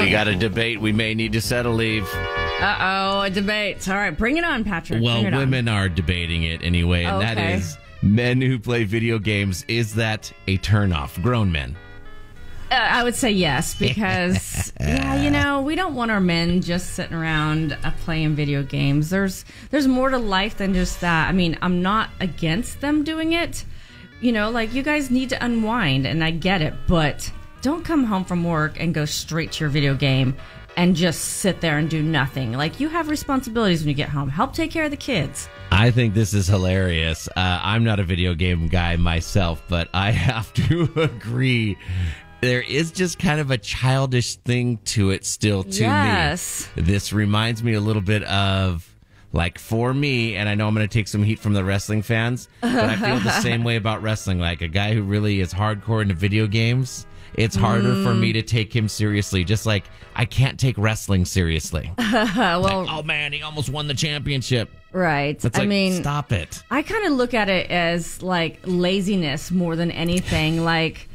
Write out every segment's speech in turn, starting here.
We got a debate. We may need to set a leave. Uh-oh, a debate. All right, bring it on, Patrick. Well, women are debating it anyway, and that is men who play video games. Is that a turnoff? Grown men. I would say yes, because, we don't want our men just sitting around playing video games. There's more to life than just that. I mean, I'm not against them doing it. You guys need to unwind, and I get it, but don't come home from work and go straight to your video game and just sit there and do nothing. You have responsibilities when you get home. Help take care of the kids. I think this is hilarious. I'm not a video game guy myself, but I have to agree. There is just kind of a childish thing to it still to me. This reminds me a little bit of, for me, and I know I'm going to take some heat from the wrestling fans, but I feel the same way about wrestling. Like a guy who really is hardcore into video games, it's harder for me to take him seriously. Just like I can't take wrestling seriously. Oh man, he almost won the championship. Right. It's stop it. I kind of look at it as laziness more than anything.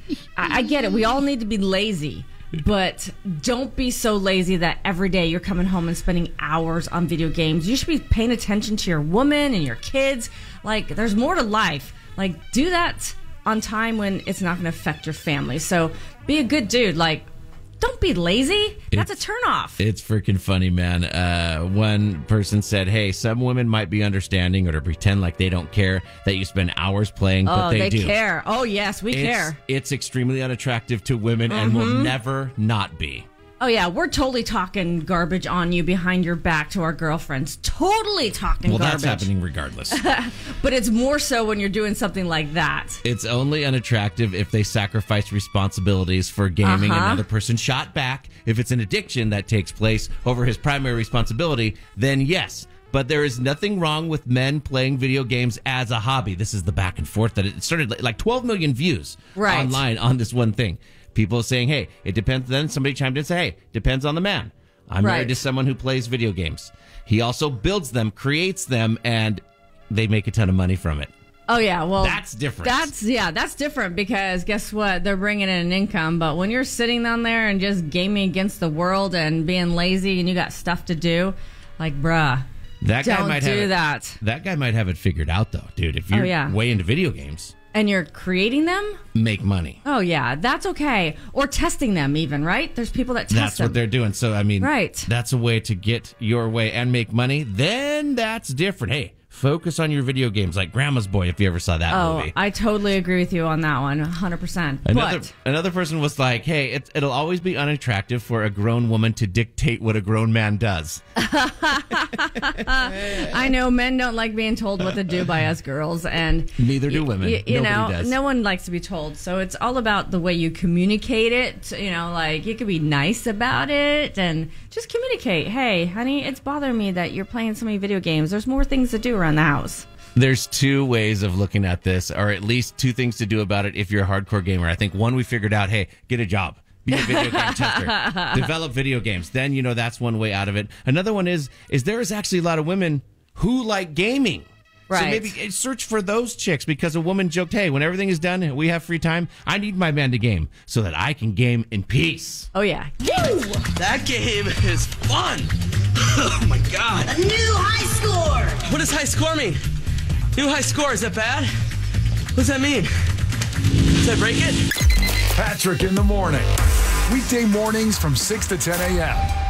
I get it. We all need to be lazy, but don't be so lazy that every day you're coming home and spending hours on video games. You should be paying attention to your woman and your kids. There's more to life. Do that on time when it's not going to affect your family. So be a good dude. Don't be lazy. That's a turnoff. It's freaking funny, man. One person said, hey, some women might be understanding or to pretend like they don't care that you spend hours playing, but they do. Care. Oh, yes, we care. It's extremely unattractive to women and will never not be. Oh, yeah, we're totally talking garbage on you behind your back to our girlfriends. Totally talking garbage. Well, that's happening regardless. But it's more so when you're doing something like that. It's only unattractive if they sacrifice responsibilities for gaming and another person shot back. If it's an addiction that takes place over his primary responsibility, then yes. But there is nothing wrong with men playing video games as a hobby. This is the back and forth that it started 12 million views online on this one thing. People saying, hey, it depends. Then somebody chimed in and said, hey, depends on the man. I'm married to someone who plays video games. He also builds them, creates them, and they make a ton of money from it. Oh, yeah. Well, that's different. That's different because guess what? They're bringing in an income. But when you're sitting down there and just gaming against the world and being lazy and you got stuff to do, bruh, that guy might do that. That guy might have it figured out, though, dude. If you're way into video games. And you're creating them? Make money. Oh, yeah. That's okay. Or testing them even, right? There's people that test them. That's what they're doing. So, that's a way to get your way and make money. Then that's different. Hey, focus on your video games like Grandma's Boy, if you ever saw that movie. I totally agree with you on that one, 100%. Another person was like, hey, it'll always be unattractive for a grown woman to dictate what a grown man does. I know men don't like being told what to do by us girls, and neither do women. Nobody does. No one likes to be told, so it's all about the way you communicate it. You could be nice about it and just communicate. Hey, honey, it's bothering me that you're playing so many video games. There's more things to do around the house. There's two ways of looking at this, or at least two things to do about it if you're a hardcore gamer. I think one, we figured out, hey, get a job. Be a video game tester. Develop video games. Then, that's one way out of it. Another one is there is actually a lot of women who like gaming. Right. So maybe search for those chicks, because a woman joked, hey, when everything is done and we have free time, I need my man to game so that I can game in peace. Oh, yeah. That game is fun. Oh, my God. A new high score. What does high score mean? New high score, is that bad? What does that mean? Did I break it? Patrick in the morning. Weekday mornings from 6 to 10 a.m.